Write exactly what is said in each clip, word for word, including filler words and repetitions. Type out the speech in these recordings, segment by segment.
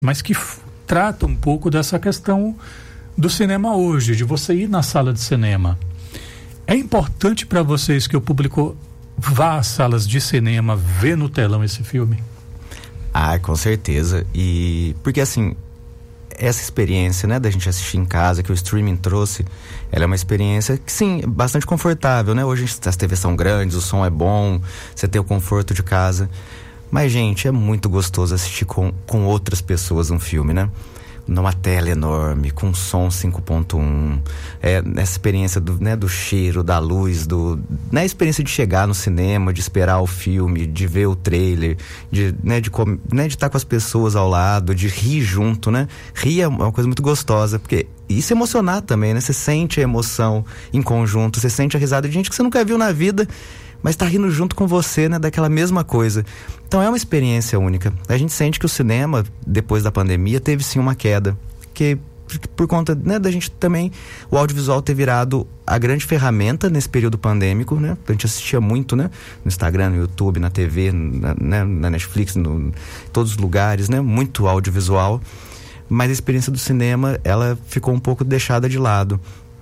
mas que f- trata um pouco dessa questão do cinema hoje, de você ir na sala de cinema. É importante para vocês que o público vá às salas de cinema ver no telão esse filme? Ah, com certeza. E porque assim, essa experiência, né, da gente assistir em casa, que o streaming trouxe, ela é uma experiência que, sim, bastante confortável, né? Hoje as T Vs são grandes, o som é bom, você tem o conforto de casa. Mas, gente, é muito gostoso assistir com, com outras pessoas um filme, né? Numa tela enorme, com som cinco ponto um, é, essa experiência do, né, do cheiro, da luz, do, né, a experiência de chegar no cinema, de esperar o filme, de ver o trailer, de, né, de, né, de estar com as pessoas ao lado, de rir junto, né? Rir é uma coisa muito gostosa, porque isso é emocionar também, né? Você sente a emoção em conjunto, você sente a risada de gente que você nunca viu na vida, mas tá rindo junto com você, né, daquela mesma coisa. Então é uma experiência única. A gente sente que o cinema, depois da pandemia, teve sim uma queda, que por conta, né, da gente também, o audiovisual ter virado a grande ferramenta nesse período pandêmico, né? A gente assistia muito, né, no Instagram, no YouTube, na T V, na, né, na Netflix, no, em todos os lugares, né, muito audiovisual, mas a experiência do cinema, ela ficou um pouco deixada de lado.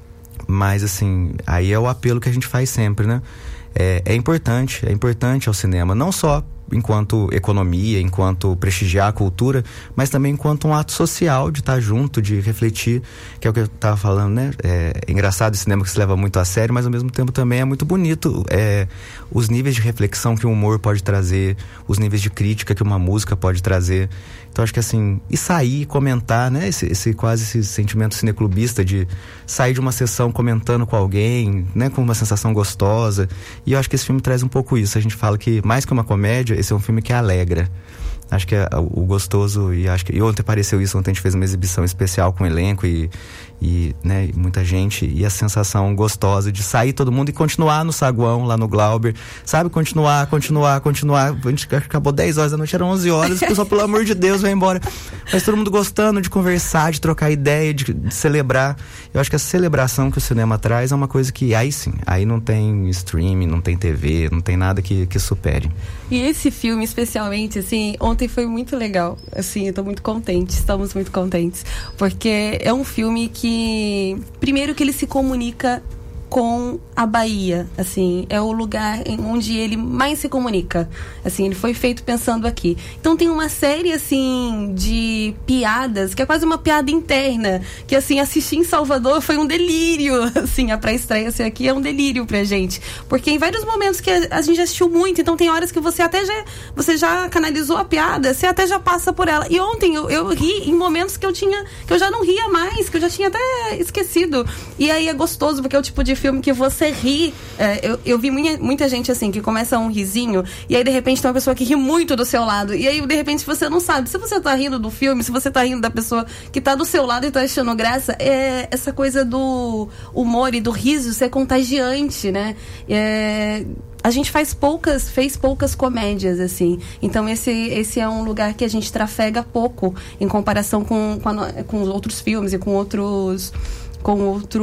Mas assim, aí é o apelo que a gente faz sempre, né? É, é importante, é importante ao cinema, não só enquanto economia, enquanto prestigiar a cultura, mas também enquanto um ato social de estar junto, de refletir, que é o que eu estava falando, né? É, é engraçado o cinema que se leva muito a sério, mas ao mesmo tempo também é muito bonito, é, os níveis de reflexão que o humor pode trazer, os níveis de crítica que uma música pode trazer. Então acho que assim, e sair, comentar, né? Esse, esse quase esse sentimento cineclubista de sair de uma sessão comentando com alguém, né? Com uma sensação gostosa. E eu acho que esse filme traz um pouco isso. A gente fala que mais que uma comédia, esse é um filme que alegra. Acho que é o gostoso, e acho que e ontem apareceu isso, ontem a gente fez uma exibição especial com o elenco e, e, né, e muita gente, e a sensação gostosa de sair todo mundo e continuar no saguão lá no Glauber, sabe, continuar, continuar, continuar. A gente acabou dez horas da noite, eram onze horas, o pessoal, pelo amor de Deus, vai embora, mas todo mundo gostando de conversar, de trocar ideia, de, de celebrar. Eu acho que a celebração que o cinema traz é uma coisa que aí sim, aí não tem streaming, não tem T V, não tem nada que, que supere. E esse filme especialmente, assim, ontem foi muito legal, assim, eu tô muito contente, estamos muito contentes, porque é um filme que, primeiro que ele se comunica com a Bahia, assim, é o lugar em onde ele mais se comunica, assim, ele foi feito pensando aqui. Então tem uma série, assim, de piadas, que é quase uma piada interna, que, assim, assistir em Salvador foi um delírio, assim, a pré-estreia assim, aqui é um delírio pra gente, porque em vários momentos que a, a gente assistiu muito, então tem horas que você até já, você já canalizou a piada, você até já passa por ela, e ontem eu, eu ri em momentos que eu tinha, que eu já não ria mais, que eu já tinha até esquecido, e aí é gostoso, porque é o tipo de filme que você ri, é, eu, eu vi muita, muita gente assim, que começa um risinho, e aí de repente tem uma pessoa que ri muito do seu lado, e aí de repente você não sabe se você tá rindo do filme, se você tá rindo da pessoa que tá do seu lado e tá achando graça. É essa coisa do humor e do riso ser contagiante, né? É... A gente faz poucas, fez poucas comédias, assim. Então esse, esse é um lugar que a gente trafega pouco em comparação com, com, a, com os outros filmes e com outros... com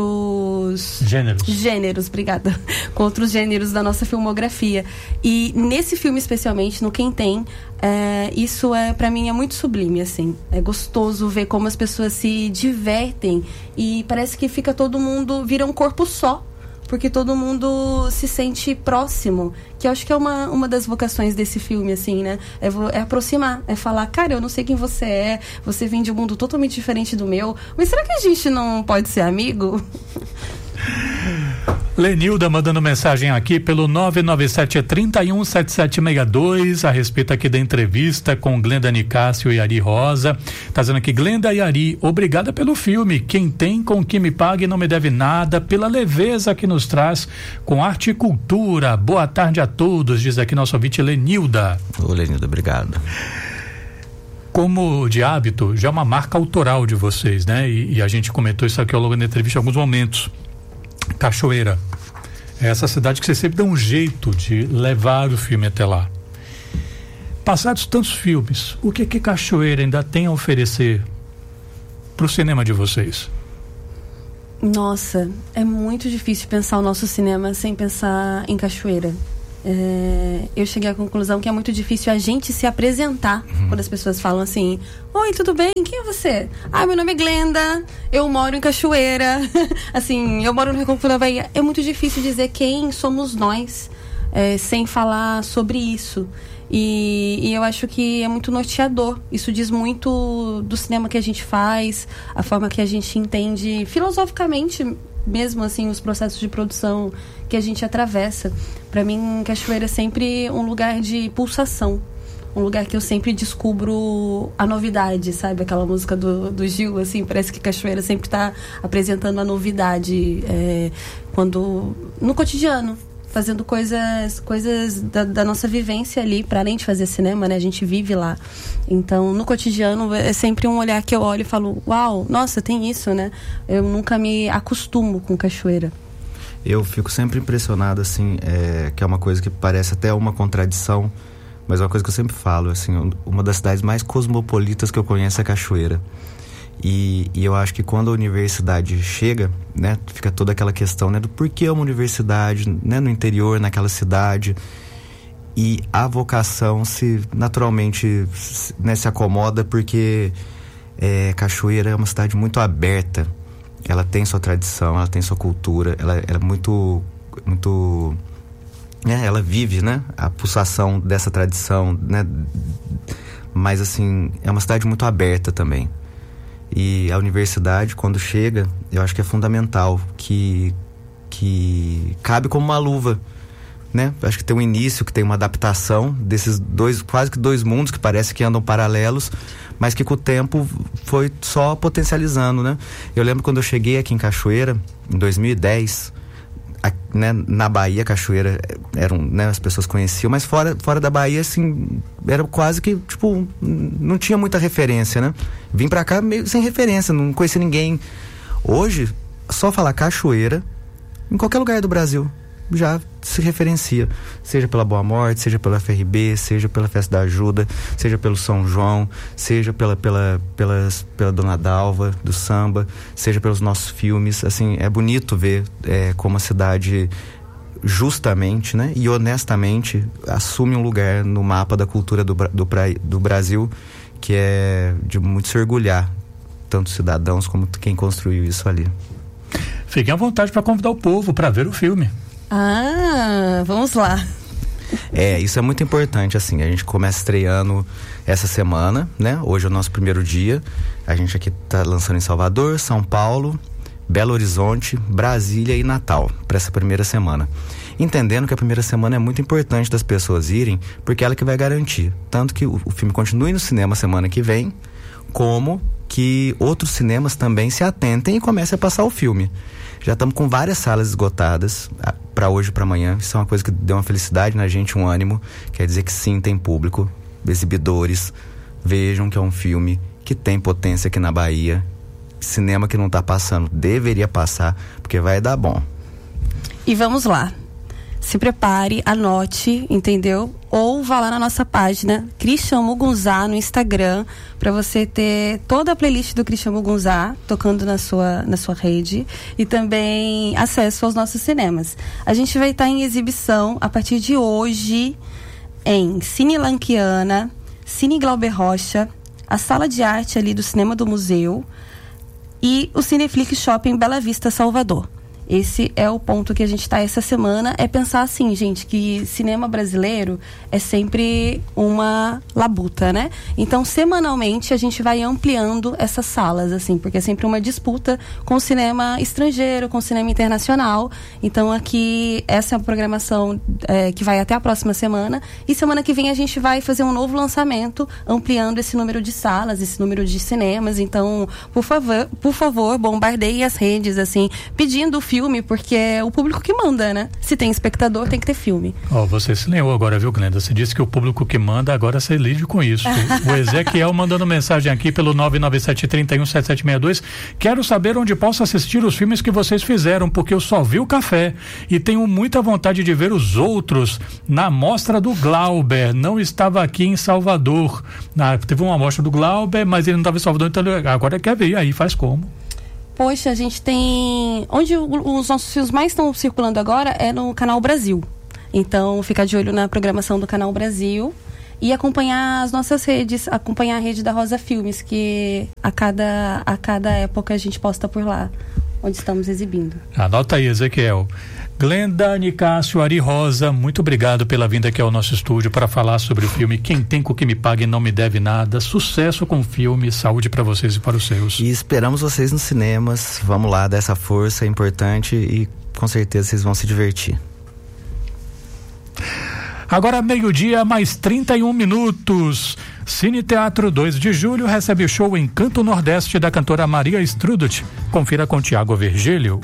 outros gêneros, gêneros, obrigada, com outros gêneros da nossa filmografia. E nesse filme especialmente, no Quem Tem, é, isso é, pra mim, é muito sublime, assim. É gostoso ver como as pessoas se divertem e parece que fica todo mundo, vira um corpo só, porque todo mundo se sente próximo, que eu acho que é uma, uma das vocações desse filme, assim, né? É, é aproximar, é falar, cara, eu não sei quem você é, você vem de um mundo totalmente diferente do meu, mas será que a gente não pode ser amigo? Lenilda mandando mensagem aqui pelo nove nove sete, três um, sete sete seis dois a respeito aqui da entrevista com Glenda Nicásio e Ari Rosa. Tá dizendo aqui, Glenda e Ari, obrigada pelo filme. Quem tem com que me pague não me deve nada, pela leveza que nos traz com arte e cultura. Boa tarde a todos, diz aqui nosso ouvinte Lenilda. Ô Lenilda, obrigado. Como de hábito, já é uma marca autoral de vocês, né? E, e a gente comentou isso aqui ao longo da entrevista em alguns momentos. Cachoeira é essa cidade que você sempre dá um jeito de levar o filme até lá. Passados tantos filmes, o que que Cachoeira ainda tem a oferecer para o cinema de vocês? Nossa, é muito difícil pensar o nosso cinema sem pensar em Cachoeira. É, eu cheguei à conclusão que é muito difícil a gente se apresentar uhum. quando as pessoas falam assim: oi, tudo bem? Quem é você? Ah, meu nome é Glenda, eu moro em Cachoeira. Assim, eu moro no Recôncavo da Bahia. É muito difícil dizer quem somos nós é, sem falar sobre isso. E, e eu acho que é muito norteador. Isso diz muito do cinema que a gente faz, a forma que a gente entende filosoficamente mesmo, assim, os processos de produção que a gente atravessa. Para mim, Cachoeira é sempre um lugar de pulsação, um lugar que eu sempre descubro a novidade, sabe? Aquela música do, do Gil, assim, parece que Cachoeira sempre está apresentando a novidade é, quando no cotidiano, fazendo coisas, coisas da, da nossa vivência ali, para além de fazer cinema, né? A gente vive lá. Então, no cotidiano, é sempre um olhar que eu olho e falo: uau, nossa, tem isso, né? Eu nunca me acostumo com Cachoeira. Eu fico sempre impressionado, assim, é, que é uma coisa que parece até uma contradição, mas é uma coisa que eu sempre falo, assim, uma das cidades mais cosmopolitas que eu conheço é Cachoeira. E, e eu acho que quando a universidade chega, né, fica toda aquela questão, né, do porquê uma universidade, né, no interior, naquela cidade, e a vocação se naturalmente, né, se acomoda, porque é, Cachoeira é uma cidade muito aberta. Ela tem sua tradição, ela tem sua cultura, ela, ela é muito, muito, né, ela vive, né, a pulsação dessa tradição, né, mas assim, é uma cidade muito aberta também. E a universidade, quando chega, eu acho que é fundamental, que, que cabe como uma luva, né? Acho que tem um início, que tem uma adaptação desses dois, quase que dois mundos que parece que andam paralelos, mas que com o tempo foi só potencializando, né? Eu lembro quando eu cheguei aqui em Cachoeira, em dois mil e dez, a, né, na Bahia, Cachoeira, eram, né, as pessoas conheciam, mas fora, fora da Bahia, assim, era quase que, tipo, não tinha muita referência, né? Vim pra cá meio sem referência, não conhecia ninguém. Hoje, só falar Cachoeira, em qualquer lugar do Brasil, já se referencia, seja pela Boa Morte, seja pela F R B, seja pela Festa da Ajuda, seja pelo São João, seja pela, pela, pelas, pela Dona Dalva do samba, seja pelos nossos filmes. Assim, é bonito ver é, como a cidade justamente, né, e honestamente assume um lugar no mapa da cultura do, do, do Brasil, que é de muito se orgulhar, tanto cidadãos como quem construiu isso ali. Fiquem à vontade para convidar o povo para ver o filme. Ah, vamos lá. É, isso é muito importante, assim, a gente começa estreando essa semana, né? Hoje é o nosso primeiro dia, a gente aqui tá lançando em Salvador, São Paulo, Belo Horizonte, Brasília e Natal, para essa primeira semana. Entendendo que a primeira semana é muito importante das pessoas irem, porque ela que vai garantir, tanto que o, o filme continue no cinema semana que vem, como que outros cinemas também se atentem e comecem a passar o filme. Já estamos com várias salas esgotadas para hoje e para amanhã. Isso é uma coisa que deu uma felicidade na gente, um ânimo. Quer dizer que sim, tem público, exibidores. Vejam que é um filme que tem potência aqui na Bahia. Cinema que não está passando, deveria passar, porque vai dar bom. E vamos lá. Se prepare, anote, entendeu? Ou vá lá na nossa página Christian Mugunzá no Instagram, para você ter toda a playlist do Christian Mugunzá tocando na sua, na sua rede, e também acesso aos nossos cinemas. A gente vai estar em exibição a partir de hoje em Cine Lanquiana, Cine Glauber Rocha, a Sala de Arte ali do Cinema do Museu e o Cineflix Shopping Bela Vista, Salvador. Esse é o ponto que a gente está essa semana, é pensar assim, gente, que cinema brasileiro é sempre uma labuta, né? Então, semanalmente, a gente vai ampliando essas salas, assim, porque é sempre uma disputa com o cinema estrangeiro, com o cinema internacional. Então, aqui, essa é a programação é, que vai até a próxima semana. E semana que vem a gente vai fazer um novo lançamento, ampliando esse número de salas, esse número de cinemas. Então, por favor, por favor, bombardeie as redes, assim, pedindo o filme. Filme, porque é o público que manda, né? Se tem espectador, tem que ter filme. Ó, oh, você se leu agora, viu, Glenda? Você disse que o público que manda, agora você lide com isso. O Ezequiel mandando mensagem aqui pelo nove nove sete, três um, sete sete seis dois. Quero saber onde posso assistir os filmes que vocês fizeram, porque eu só vi o Café e tenho muita vontade de ver os outros na mostra do Glauber. Não estava aqui em Salvador. Ah, teve uma mostra do Glauber, mas ele não estava em Salvador, então agora quer ver. Aí faz como? Poxa, a gente tem... Onde os nossos filmes mais estão circulando agora é no Canal Brasil. Então, ficar de olho na programação do Canal Brasil e acompanhar as nossas redes, acompanhar a rede da Rosa Filmes, que a cada, a cada época a gente posta por lá, onde estamos exibindo. Anota aí, Ezequiel. Glenda, Nicásio, Ari Rosa, muito obrigado pela vinda aqui ao nosso estúdio para falar sobre o filme Quem Tem Com Que Me Pague Não Me Deve Nada. Sucesso com o filme, saúde para vocês e para os seus. E esperamos vocês nos cinemas, vamos lá, dessa força é importante e com certeza vocês vão se divertir. Agora meio-dia, mais trinta e um minutos. Cine Teatro dois de julho recebe o show Encanto Nordeste da cantora Maria Strudut. Confira com Tiago Virgílio.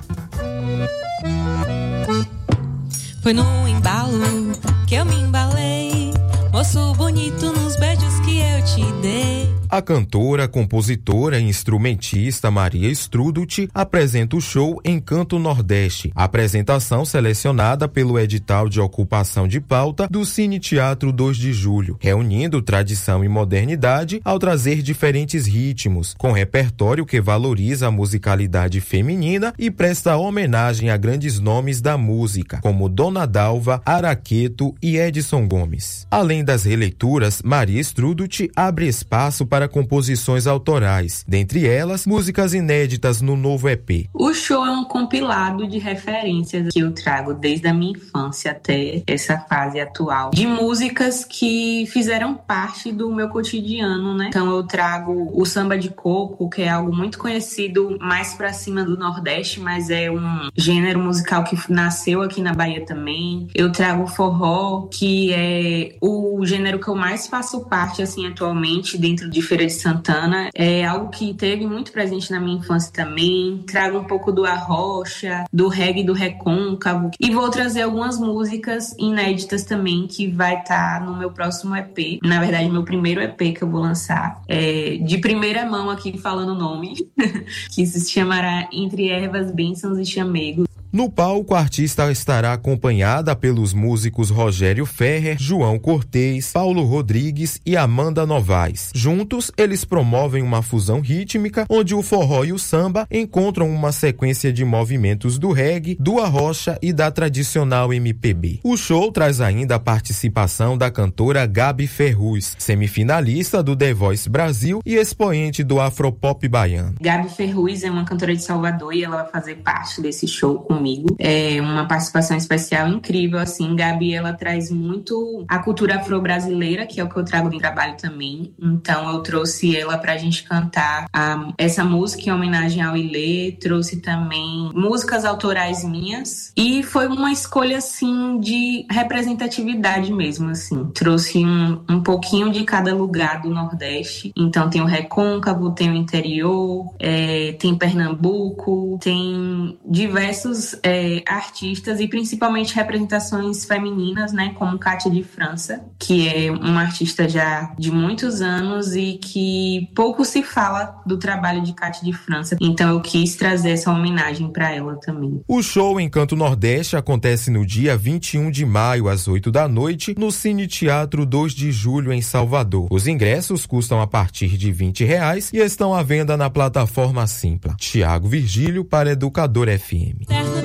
Foi no embalo que eu me embalei, moço bonito nos beijos que eu te dei. A cantora, compositora e instrumentista Maria Strudut apresenta o show Encanto Nordeste, apresentação selecionada pelo edital de ocupação de pauta do Cine Teatro dois de julho, reunindo tradição e modernidade ao trazer diferentes ritmos, com repertório que valoriza a musicalidade feminina e presta homenagem a grandes nomes da música, como Dona Dalva, Araqueto e Edson Gomes. Além das releituras, Maria Strudut abre espaço para composições autorais, dentre elas músicas inéditas no novo E P. O show é um compilado de referências que eu trago desde a minha infância até essa fase atual, de músicas que fizeram parte do meu cotidiano, né? Então eu trago o samba de coco, que é algo muito conhecido mais pra cima do Nordeste, mas é um gênero musical que nasceu aqui na Bahia também. Eu trago o forró, que é o gênero que eu mais faço parte, assim, atualmente, dentro de Feira de Santana. É algo que teve muito presente na minha infância também. Trago um pouco do arrocha, do reggae, do recôncavo. E vou trazer algumas músicas inéditas também, que vai estar tá no meu próximo E P. Na verdade, meu primeiro E P que eu vou lançar. É de primeira mão aqui, falando o nome, que se chamará Entre Ervas, Bênçãos e Chamegos. No palco, a artista estará acompanhada pelos músicos Rogério Ferrer, João Cortez, Paulo Rodrigues e Amanda Novaes. Juntos, eles promovem uma fusão rítmica onde o forró e o samba encontram uma sequência de movimentos do reggae, do arrocha e da tradicional M P B. O show traz ainda a participação da cantora Gabi Ferruz, semifinalista do The Voice Brasil e expoente do afropop baiano. Gabi Ferruz é uma cantora de Salvador e ela vai fazer parte desse show com comigo. É uma participação especial incrível, assim. Gabi, ela traz muito a cultura afro-brasileira, que é o que eu trago no trabalho também. Então, eu trouxe ela pra gente cantar a, essa música em homenagem ao Ilê, trouxe também músicas autorais minhas, e foi uma escolha, assim, de representatividade mesmo, assim. Trouxe um, um pouquinho de cada lugar do Nordeste. Então, tem o Recôncavo, tem o interior, é, tem Pernambuco, tem diversos É, artistas e principalmente representações femininas, né, como Cátia de França, que é uma artista já de muitos anos e que pouco se fala do trabalho de Cátia de França, então eu quis trazer essa homenagem para ela também. O show Encanto Nordeste acontece no dia vinte e um de maio às oito da noite no Cine Teatro dois de julho em Salvador. Os ingressos custam a partir de vinte reais e estão à venda na plataforma Simpla. Tiago Virgílio para Educador F M.